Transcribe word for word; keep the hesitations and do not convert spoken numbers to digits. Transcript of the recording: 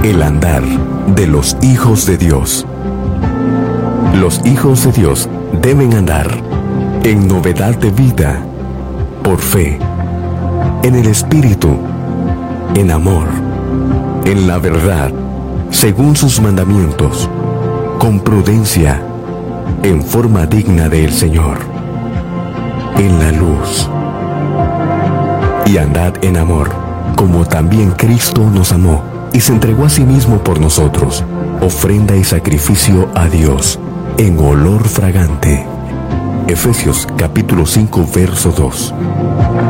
El andar de los hijos de Dios. Los hijos de Dios deben andar en novedad de vida, por fe, en el Espíritu, en amor, en la verdad, según sus mandamientos, con prudencia, en forma digna del Señor, en la luz. Y andad en amor, como también Cristo nos amó y se entregó a sí mismo por nosotros, ofrenda y sacrificio a Dios, en olor fragante. Efesios capítulo cinco, verso dos.